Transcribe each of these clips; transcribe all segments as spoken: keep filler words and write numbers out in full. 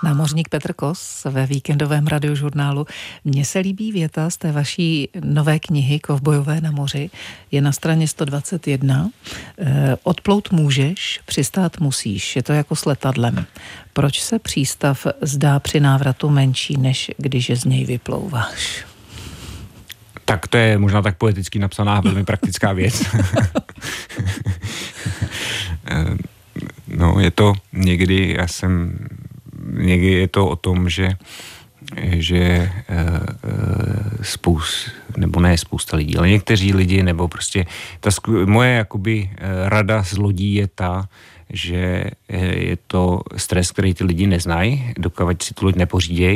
Námořník Petr Kos ve víkendovém radiožurnálu. Mně se líbí věta z té vaší nové knihy Kovbojové na moři. Je na straně sto dvacet jedna. Odplout můžeš, přistát musíš. Je to jako s letadlem. Proč se přístav zdá při návratu menší, než když z něj vyplouváš? Tak to je možná tak poeticky napsaná, velmi praktická věc. No, je to někdy, já jsem, někdy je to o tom, že, že spousta, nebo ne spousta lidí, ale někteří lidi, nebo prostě ta moje jakoby rada z lodí je ta, že je to stres, který ty lidi neznají, dokud si tu loď nepořídějí.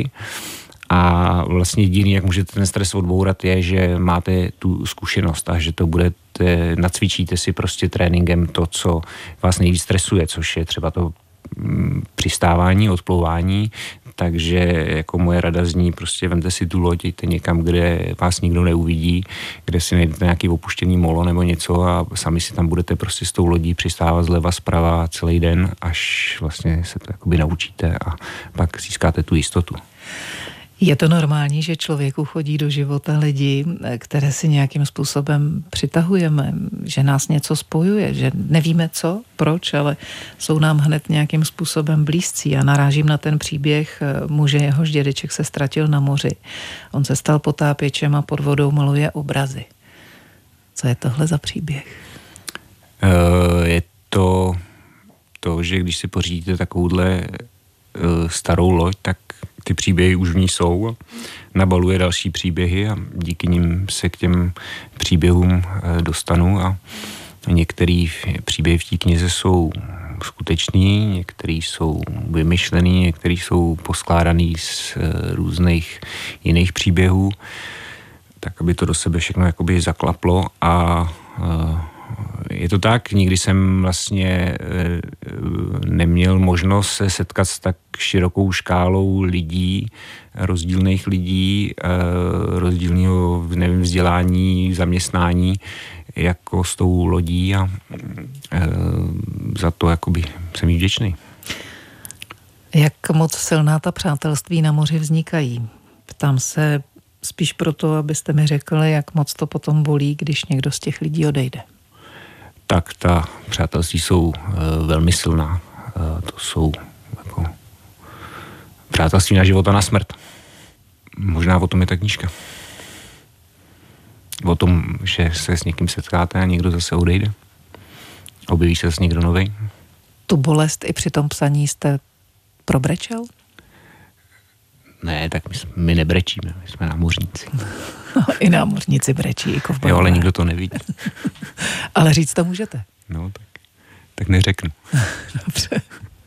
A vlastně jediný, jak můžete ten stres odbourat, je, že máte tu zkušenost a že to budete, nacvičíte si prostě tréninkem to, co vás nejvíc stresuje, což je třeba to mm, přistávání, odplouvání. Takže jako moje rada zní, prostě vemte si tu loď, jděte někam, kde vás nikdo neuvidí, kde si najdete nějaký opuštěný molo nebo něco a sami si tam budete prostě s tou lodí přistávat zleva zprava celý den, až vlastně se to jakoby naučíte a pak získáte tu jistotu. Je to normální, že člověku chodí do života lidi, které si nějakým způsobem přitahujeme, že nás něco spojuje, že nevíme co, proč, ale jsou nám hned nějakým způsobem blízcí. Já narážím na ten příběh muže, jehož dědeček se ztratil na moři. On se stal potápěčem a pod vodou maluje obrazy. Co je tohle za příběh? Uh, je to to, že když si pořídíte takovouhle uh, starou loď, tak ty příběhy už v ní jsou, nabaluje další příběhy a díky nim se k těm příběhům dostanu a některé příběhy v té knize jsou skutečný, některé jsou vymyšlený, některé jsou poskládaný z různých jiných příběhů, tak aby to do sebe všechno jakoby zaklaplo a je to tak, nikdy jsem vlastně neměl možnost se setkat s tak širokou škálou lidí, rozdílných lidí, rozdílného, nevím, vzdělání, zaměstnání, jako s tou lodí a za to jakoby jsem jí vděčný. Jak moc silná ta přátelství na moři vznikají? Ptám se spíš proto, abyste mi řekli, jak moc to potom bolí, když někdo z těch lidí odejde. Tak ta přátelství jsou uh, velmi silná. Uh, to jsou jako přátelství na život a na smrt. Možná o tom je ta knížka. O tom, že se s někým setkáte a někdo zase odejde. Objeví se zase někdo novej. Tu bolest i při tom psaní jste probrečel? Ne, tak my, my nebrečíme, my jsme námořníci. I námořníci brečí, i kovbojové. Jo, ale nikdo to nevidí. Ale říct to můžete. No, tak, tak neřeknu. Dobře.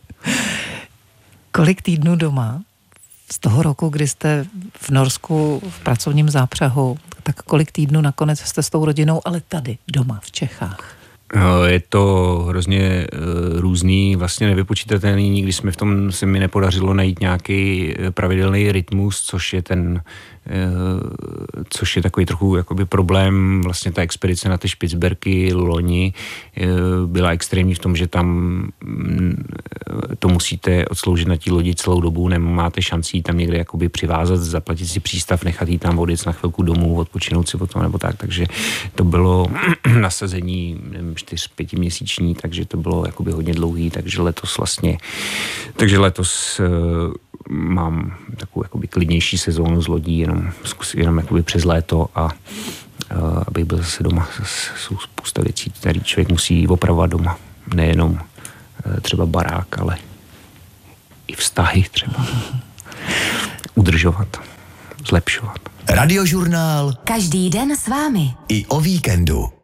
Kolik týdnů doma z toho roku, kdy jste v Norsku v pracovním zápřehu, tak kolik týdnů nakonec jste s tou rodinou, ale tady, doma, v Čechách? Je to hrozně různý, vlastně nevypočítatelný, nikdy jsme v tom, se mi nepodařilo najít nějaký pravidelný rytmus, což je ten, což je takový trochu jakoby problém, vlastně ta expedice na ty Špicberky loni byla extrémní v tom, že tam to musíte odsloužit na té lodi celou dobu, nemáte šanci tam někde jakoby přivázat, zaplatit si přístav, nechat jí tam odjet na chvilku domů, odpočinout si potom nebo tak, takže to bylo nasazení, nevím, čtyř, pětiměsíční, takže to bylo jakoby hodně dlouhý, takže letos vlastně, takže letos uh, mám takovou jakoby klidnější sezónu z lodí, jenom, jenom jakoby přes léto a uh, abych byl zase doma. Jsou spousta věcí, které člověk musí opravovat doma. Nejenom uh, třeba barák, ale i vztahy třeba. Udržovat, zlepšovat. Radiožurnál. Každý den s vámi. I o víkendu.